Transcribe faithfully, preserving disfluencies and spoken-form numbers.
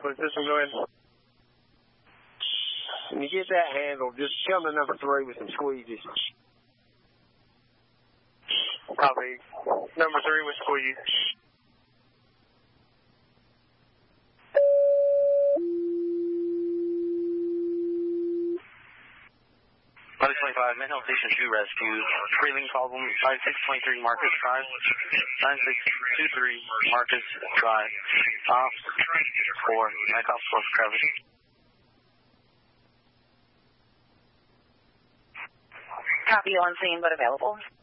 coupling system, go ahead. When you get that handled, just tell them the number three with some squeegees. Copy. Number three with squeeze. eleven twenty-five, Manhill Station two Rescue. Breathing problem, five six two three Marcus Drive. nine six two three Marcus Drive. Ops for Microsoft Force Gravity. Copy on scene but available.